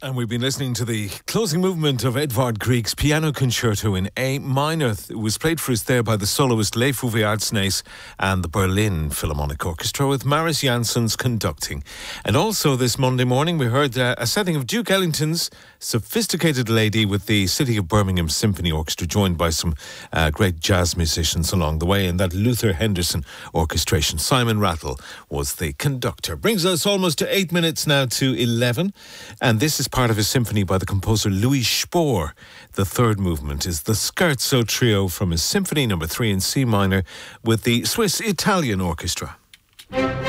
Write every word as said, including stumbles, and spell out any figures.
And we've been listening to the closing movement of Edvard Grieg's Piano Concerto in A minor. It was played for us there by the soloist Leif Ove Ardsnes and the Berlin Philharmonic Orchestra, with Maris Janssens conducting. And also this Monday morning we heard uh, a setting of Duke Ellington's Sophisticated Lady with the City of Birmingham Symphony Orchestra, joined by some uh, great jazz musicians along the way, and that Luther Henderson orchestration. Simon Rattle was the conductor. Brings us almost to eight minutes now to eleven, and this is part of a symphony by the composer Louis Spohr. The third movement is the Scherzo Trio from his Symphony Number three in C minor with the Swiss Italian Orchestra.